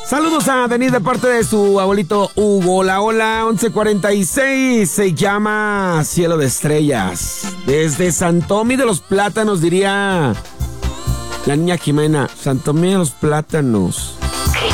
Saludos a Denise de parte de su abuelito Hugo. Hola, hola, 11:46. Se llama Cielo de Estrellas. Desde Santomí de los Plátanos, diría la niña Jimena. Santomí de los Plátanos.